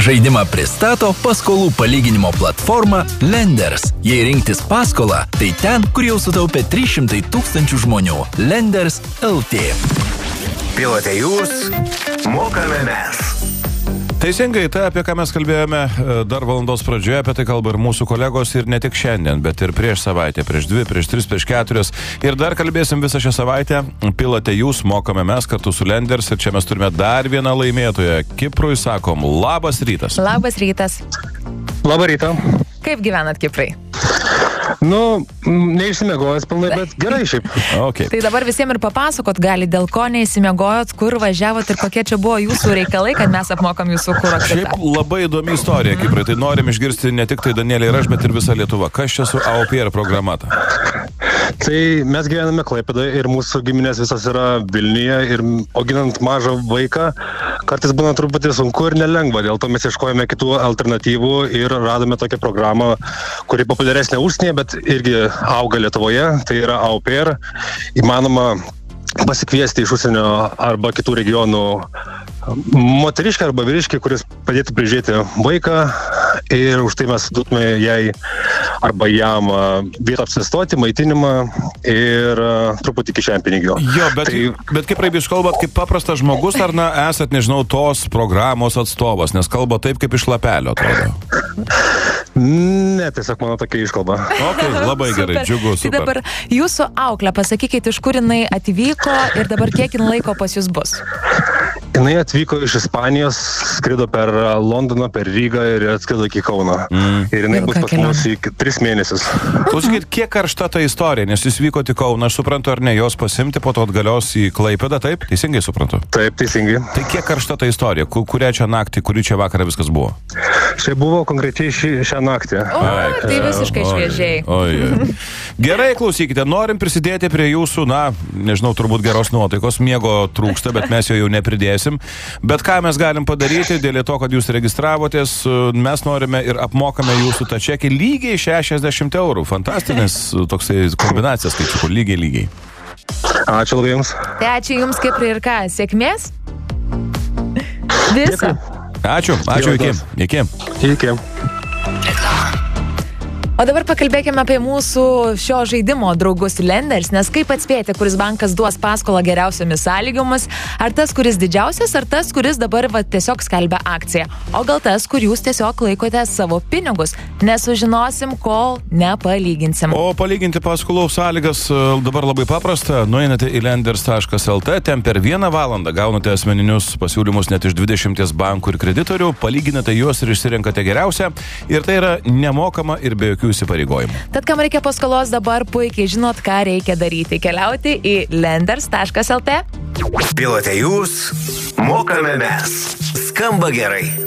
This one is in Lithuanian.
Žaidimą pristato paskolų palyginimo platforma Lenders. Jei rinktis paskolą, tai ten, kur jau sutaupė 300 000 žmonių. Lenders LT. Pilote jūs, mokame mes. Teisingai, tai apie ką mes kalbėjome dar valandos pradžioje, apie tai kalba ir mūsų kolegos ir ne tik šiandien, bet ir prieš savaitę, prieš 2, prieš 3, prieš 4 ir dar kalbėsim visą šią savaitę. Pilote jūs, mokame mes kartu su Lenders ir čia mes turime dar vieną laimėtoją. Kiprui sakom, labas rytas. Labas rytas. Labą rytą. Kaip gyvenat, Kiprai? Neišsimiegojęs pilnai, bet gerai šiaip. Okay. Tai dabar visiems ir papasakot gali, dėl ko neišsimiegojot, kur važiavot ir kokie čia buvo jūsų reikalai, kad mes apmokam jūsų kuro kvitą. Šiaip labai įdomi istorija, Kiprai. Tai norim išgirsti ne tik tai Danielė ir aš, bet ir visa Lietuva. Kas čia su AOPR programa? Tai mes gyvename Klaipėdoje ir mūsų giminės visas yra Vilniuje ir auginant mažą vaiką, kartais būna truputį sunku ir nelengva. Dėl to mes ieškojame kitų alternatyvų ir radome tokią programą, kuri populiaresnė užsienyje, bet irgi auga Lietuvoje. Tai yra AOPR. Įmanoma pasikviesti iš užsienio arba kitų regionų moteriškę arba vyriškį, kuris padėtų prižiūrėti vaiką ir už tai mes duotume jai arba jam vietą apsistoti, maitinimą ir truputį kišenpinigio. Jo, bet kaip jūs kalbat, kaip paprastas žmogus, ar esat, nežinau, tos programos atstovas, nes kalba taip, kaip iš lapelio, atrodo? Ne, tiesiog mano tokia iškalba. Ok, labai gerai, džiugu, super. Tai dabar jūsų auklė, pasakykite, iš kur jinai atvyko ir dabar kiek laiko pas jūs bus? Jinai atvyko iš Ispanijos, skrido per Londoną, per Rygą ir atskrido iki Kauno. Ir jinai bus pas mus į 3 mėnesius. Klausykit, kiek karšta ta istorija, nes jūs vykote į Kauną, aš suprantu, ar ne, jos pasimti, po to atgalios į Klaipėdą, taip? Teisingai suprantu? Taip, teisingai. Tai kiek karšta ta istorija, kurią čia naktį, kurį čia vakarą viskas buvo? Čia buvo konkrečiai šią naktį. Tai visiškai šviežiai. Gerai, klausykite, norim prisidėti prie jūsų, nežinau, turbūt geros nuotaikos, miego trūksta, bet mes jau nepridėsim. Bet ką mes galim padaryti, dėl to, kad jūs registravotės, mes norime ir apmokame jūsų tą čekį lygiai 60 eurų. Fantastinis toksai kombinacijas, kaip čia, lygiai. Ačiū labai jums. Tai ačiū jums, Kiprai, ir ką, sėkmės? Visą. Ačiū, iki. O dabar pakalbėkime apie mūsų šio žaidimo draugus Lenders, nes kaip atspėti, kuris bankas duos paskolą geriausiomis sąlygomis, ar tas, kuris didžiausias, ar tas, kuris dabar tiesiog skelbia akciją, o gal tas, kur jūs tiesiog laikote savo pinigus, nesužinosim, kol nepalyginsim. O palyginti paskolų sąlygas dabar labai paprasta, nueinate į lenders.lt, ten per 1 valandą gaunate asmeninius pasiūlymus net iš 20 bankų ir kreditorių, palyginate juos ir išsirenkate geriausią, ir tai yra nemokama ir be jokių įsipareigojimų. Tad kam reikia paskolos dabar, puikiai žinot, ką reikia daryti. Keliauti į lenders.lt. Pilote jūs, mokame mes. Skamba gerai.